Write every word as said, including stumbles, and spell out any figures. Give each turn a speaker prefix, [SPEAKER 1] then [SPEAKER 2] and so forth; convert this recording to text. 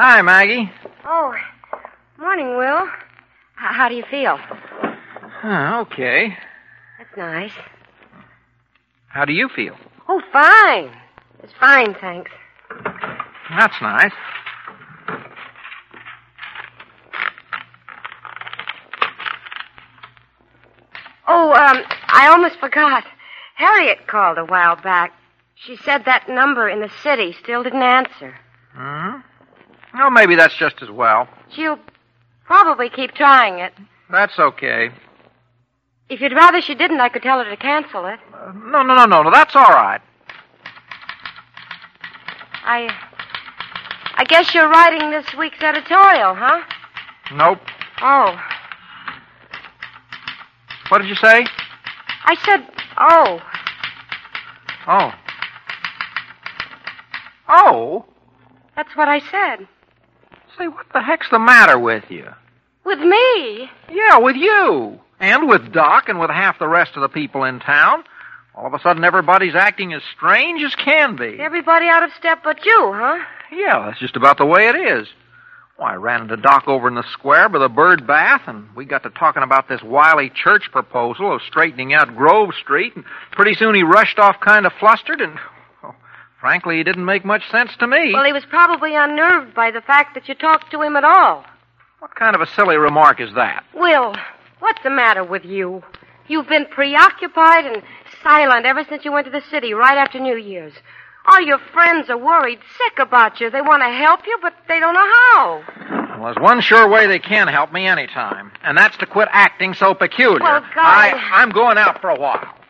[SPEAKER 1] Hi, Maggie.
[SPEAKER 2] Oh, morning, Will. H- how do you feel?
[SPEAKER 1] Huh, okay.
[SPEAKER 2] That's nice.
[SPEAKER 1] How do you feel?
[SPEAKER 2] Oh, fine. It's fine, thanks.
[SPEAKER 1] That's nice.
[SPEAKER 2] Oh, um, I almost forgot. Harriet called a while back. She said that number in the city still didn't answer.
[SPEAKER 1] Hmm? Well, maybe that's just as well.
[SPEAKER 2] She'll probably keep trying it.
[SPEAKER 1] That's okay.
[SPEAKER 2] If you'd rather she didn't, I could tell her to cancel it.
[SPEAKER 1] Uh, no, no, no, no, no. That's all right.
[SPEAKER 2] I... I guess you're writing this week's editorial, huh?
[SPEAKER 1] Nope.
[SPEAKER 2] Oh.
[SPEAKER 1] What did you say?
[SPEAKER 2] I said, oh.
[SPEAKER 1] Oh. Oh?
[SPEAKER 2] That's what I said.
[SPEAKER 1] Say, what the heck's the matter with you?
[SPEAKER 2] With me?
[SPEAKER 1] Yeah, with you. And with Doc and with half the rest of the people in town. All of a sudden, everybody's acting as strange as can be.
[SPEAKER 2] Everybody out of step but you, huh?
[SPEAKER 1] Yeah, that's just about the way it is. Why, I ran into Doc over in the square by the bird bath, and we got to talking about this wily church proposal of straightening out Grove Street, and pretty soon he rushed off kind of flustered, and, well, frankly, he didn't make much sense to me.
[SPEAKER 2] Well, he was probably unnerved by the fact that you talked to him at all.
[SPEAKER 1] What kind of a silly remark is that?
[SPEAKER 2] Will, what's the matter with you? You've been preoccupied and silent ever since you went to the city right after New Year's. All your friends are worried sick about you. They want to help you, but they don't know how.
[SPEAKER 1] Well, there's one sure way they can help me anytime, and that's to quit acting so peculiar.
[SPEAKER 2] Well, God...
[SPEAKER 1] I, I'm going out for a while.